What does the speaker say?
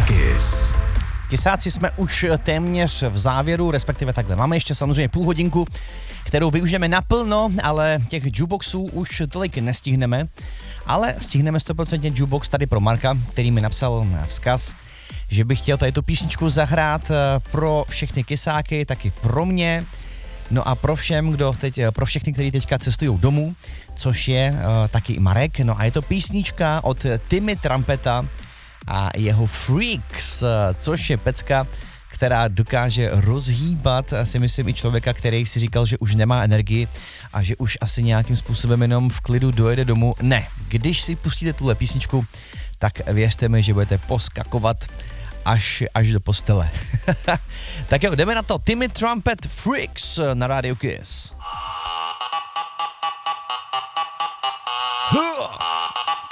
Kiss. Kysáci jsme už téměř v závěru, respektive takhle. Máme ještě samozřejmě půl hodinku, kterou využijeme naplno, ale těch jukeboxů už tolik nestihneme. Ale stihneme 100% jukebox tady pro Marka, který mi napsal vzkaz, že bych chtěl tady tu písničku zahrát pro všechny kysáky, taky pro mě. No a pro všechny, kteří teďka cestují domů, což je taky i Marek. No a je to písnička od Timmy Trumpeta a jeho Freaks, což je pecka, která dokáže rozhýbat, si myslím, i člověka, který si říkal, že už nemá energii a že už asi nějakým způsobem jenom v klidu dojede domů. Ne, když si pustíte tuhle písničku, tak věřte mi, že budete poskakovat až do postele. Tak jo, jdeme na to. Timmy Trumpet Freaks na Radio Kiss.